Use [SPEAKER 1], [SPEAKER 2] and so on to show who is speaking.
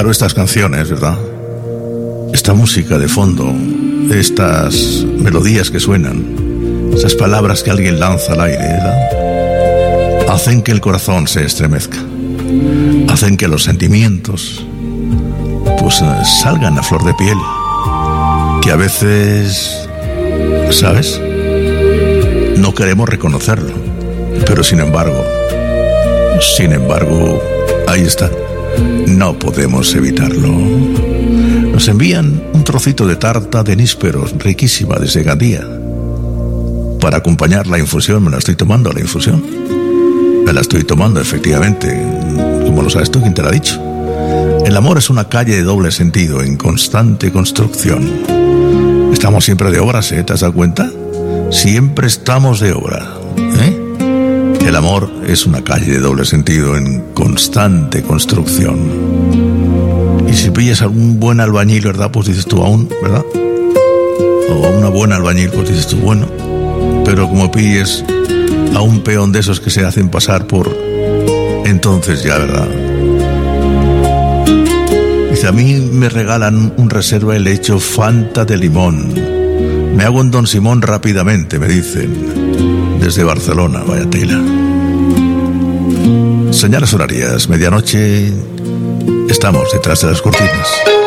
[SPEAKER 1] Claro, estas canciones, ¿verdad? Esta música de fondo, estas melodías que suenan, esas palabras que alguien lanza al aire, ¿verdad? Hacen que el corazón se estremezca, hacen que los sentimientos pues salgan a flor de piel, que a veces, ¿sabes?, no queremos reconocerlo, pero sin embargo, ahí está, no podemos evitarlo. Nos envían un trocito de tarta de nísperos riquísima desde Gandía para acompañar la infusión. Me la estoy tomando, la infusión. Me la estoy tomando, efectivamente. Como lo sabes tú, ¿quién te lo ha dicho? El amor es una calle de doble sentido, en constante construcción. Estamos siempre de obras, ¿te has dado cuenta? Siempre estamos de obra, ¿eh? El amor es una calle de doble sentido, en constante construcción. Y si pillas a un buen albañil, ¿verdad? Pues dices tú aún, ¿verdad? O a una buena albañil, pues dices tú, bueno. Pero como pilles a un peón de esos que se hacen pasar por... Entonces ya, ¿verdad? Dice, a mí me regalan un reserva helecho Fanta de limón. Me hago un Don Simón rápidamente, me dicen. Desde Barcelona, vaya tela. Señales horarias, medianoche... Estamos detrás de las cortinas.